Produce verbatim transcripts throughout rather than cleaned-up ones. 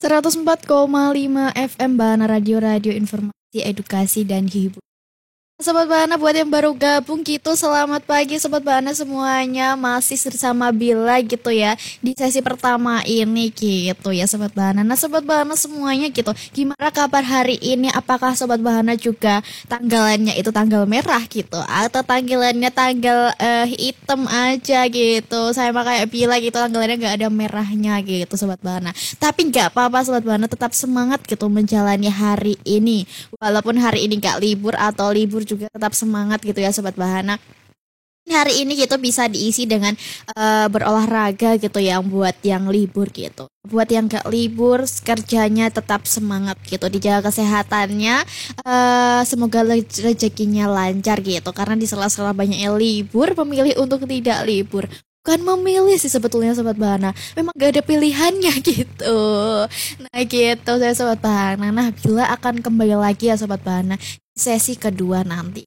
seratus empat koma lima F M Bahana Radio, radio informasi, edukasi, dan hiburan. Sobat Bahana, buat yang baru gabung gitu, selamat pagi Sobat Bahana semuanya. Masih bersama Bila gitu ya, di sesi pertama ini gitu ya Sobat Bahana. Nah Sobat Bahana semuanya gitu, gimana kabar hari ini? Apakah Sobat Bahana juga tanggalannya itu tanggal merah gitu, atau tanggalannya tanggal uh, hitam aja gitu? Saya mah kayak Bila gitu, tanggalannya gak ada merahnya gitu Sobat Bahana. Tapi gak apa-apa Sobat Bahana, tetap semangat gitu menjalani hari ini. Walaupun hari ini gak libur atau libur juga tetap semangat gitu ya Sobat Bahana. Hari ini gitu bisa diisi dengan uh, berolahraga gitu ya, buat yang libur gitu. Buat yang gak libur, kerjanya tetap semangat gitu, dijaga kesehatannya, uh, semoga rezekinya lancar gitu. Karena di sela-sela banyak yang libur, memilih untuk tidak libur. Bukan memilih sih sebetulnya Sobat Bahana, memang gak ada pilihannya gitu. Nah gitu saya Sobat Bahana. Nah Bila akan kembali lagi ya Sobat Bahana, sesi kedua nanti.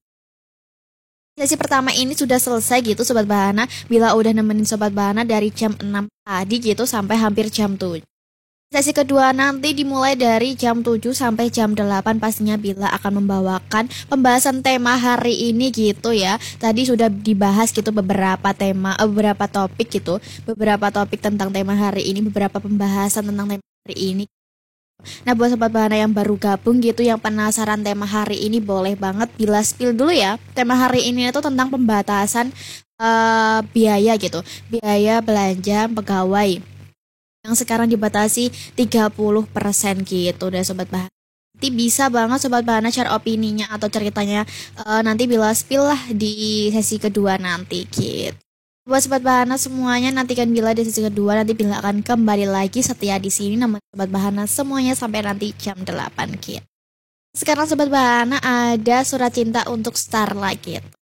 Sesi pertama ini sudah selesai gitu Sobat Bahana, Bila udah nemenin Sobat Bahana dari jam enam tadi gitu sampai hampir jam tujuh. Sesi kedua nanti dimulai dari jam tujuh sampai jam delapan, pastinya Bila akan membawakan pembahasan tema hari ini gitu ya. Tadi sudah dibahas gitu beberapa tema, beberapa topik gitu, beberapa topik tentang tema hari ini, beberapa pembahasan tentang tema hari ini. Nah buat Sobat Bahana yang baru gabung gitu, yang penasaran tema hari ini, boleh banget Bila spill dulu ya. Tema hari ini itu tentang pembatasan uh, biaya gitu, biaya belanja pegawai yang sekarang dibatasi tiga puluh persen gitu deh Sobat Bahana. Nanti bisa banget Sobat Bahana share opininya atau ceritanya, uh, nanti Bila spill lah di sesi kedua nanti gitu. Buat Sobat Bahana semuanya, nantikan Bila di sesi kedua. Nanti Bila akan kembali lagi setia di sini nama Sobat Bahana semuanya sampai nanti jam delapan gitu. Sekarang Sobat Bahana ada surat cinta untuk Starlight gitu.